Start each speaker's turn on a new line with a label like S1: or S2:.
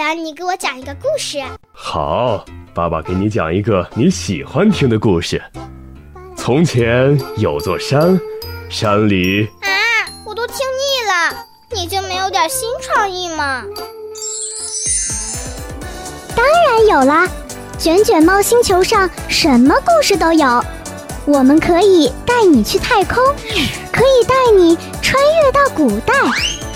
S1: 欢你给我讲一个故事。
S2: 好，爸爸给你讲一个你喜欢听的故事。从前有座山，山里……
S1: 我都听腻了，你就没有点新创意吗？
S3: 当然有啦，卷卷猫星球上什么故事都有。我们可以带你去太空，可以带你穿越到古代，